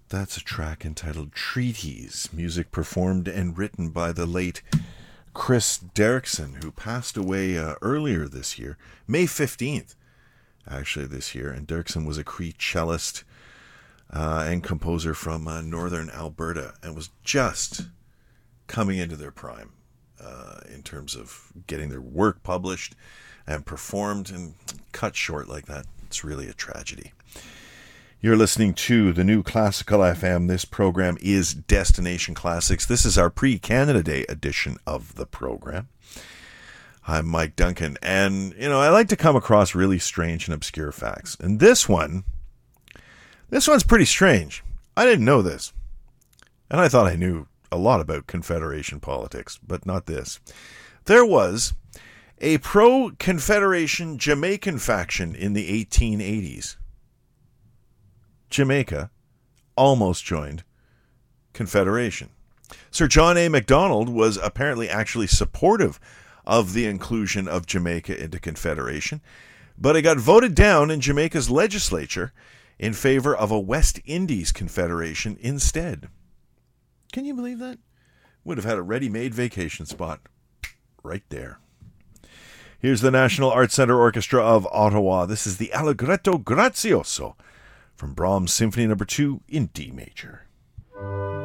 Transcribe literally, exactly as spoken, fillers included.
That's a track entitled Treaties, music performed and written by the late Chris Derrickson, who passed away uh, earlier this year, May fifteenth, actually this year. And Derrickson was a Cree cellist uh, and composer from uh, northern Alberta, and was just coming into their prime uh, in terms of getting their work published and performed, and cut short like that. It's really a tragedy. You're listening to the New Classical F M. This program is Destination Classics. This is our pre-Canada Day edition of the program. I'm Mike Duncan, and, you know, I like to come across really strange and obscure facts. And this one, this one's pretty strange. I didn't know this. And I thought I knew a lot about Confederation politics, but not this. There was a pro-Confederation Jamaican faction in the eighteen eighties. Jamaica almost joined Confederation. Sir John A. Macdonald was apparently actually supportive of the inclusion of Jamaica into Confederation, but it got voted down in Jamaica's legislature in favor of a West Indies Confederation instead. Can you believe that? Would have had a ready-made vacation spot right there. Here's the National Arts Centre Orchestra of Ottawa. This is the Allegretto Grazioso from Brahms' Symphony Number two in D major.